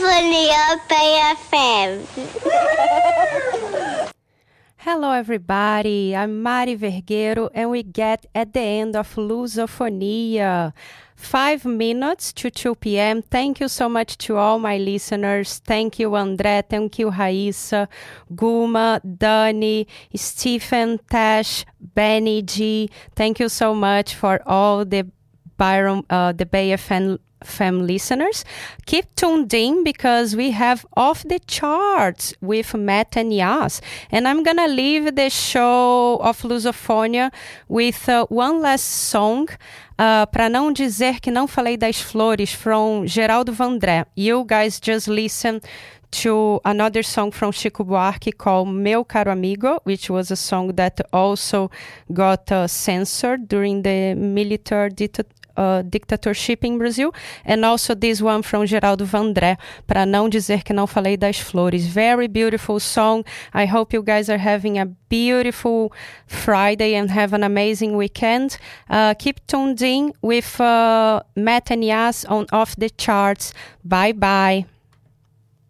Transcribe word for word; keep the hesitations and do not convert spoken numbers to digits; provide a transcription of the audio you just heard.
Lusofonia Bay F M. Hello everybody, I'm Mari Vergueiro and we get at the end of Lusofonia. Five minutes to two p.m. Thank you so much to all my listeners. Thank you, André. Thank you, Raíssa, Guma, Dani, Stephen, Tash, Benny G. Thank you so much for all the Byron, uh, the Bay F M F M listeners. Keep tuned in because we have Off the Charts with Matt and Yas. And I'm gonna leave the show of Lusofonia with uh, one last song. Uh, para não dizer que não falei das flores, from Geraldo Vandré. You guys just listen to another song from Chico Buarque called Meu Caro Amigo, which was a song that also got uh, censored during the military dictatorship. Uh, dictatorship in Brazil, and also this one from Geraldo Vandré, para não dizer que não falei das flores. Very beautiful song. I hope you guys are having a beautiful Friday and have an amazing weekend. Uh, keep tuned in with uh, Matt and Yas on Off the Charts. Bye bye.